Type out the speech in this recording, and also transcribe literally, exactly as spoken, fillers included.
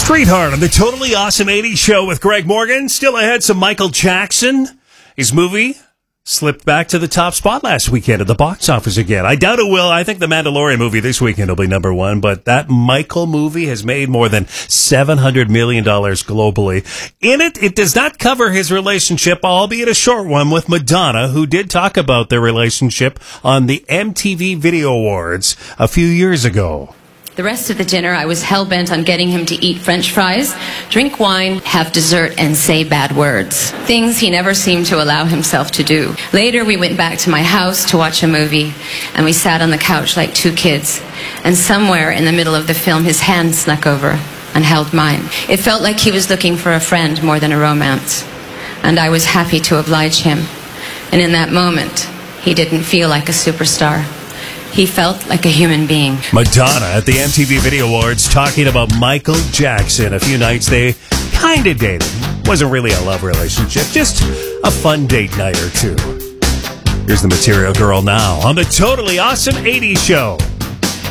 Streetheart on the Totally Awesome eighties Show with Greg Morgan. Still ahead, some Michael Jackson. His movie slipped back to the top spot last weekend at the box office again. I doubt it will. I think the Mandalorian movie this weekend will be number one, but that Michael movie has made more than seven hundred million dollars globally. In it, it does not cover his relationship, albeit a short one, with Madonna, who did talk about their relationship on the M T V Video Awards a few years ago. The rest of the dinner, I was hell-bent on getting him to eat French fries, drink wine, have dessert, and say bad words. Things he never seemed to allow himself to do. Later, we went back to my house to watch a movie, and we sat on the couch like two kids. And somewhere in the middle of the film, his hand snuck over and held mine. It felt like he was looking for a friend more than a romance. And I was happy to oblige him. And in that moment, he didn't feel like a superstar. He felt like a human being. Madonna at the M T V Video Awards talking about Michael Jackson. A few nights they kind of dated. Wasn't really a love relationship, just a fun date night or two. Here's the Material Girl now on the Totally Awesome eighties Show.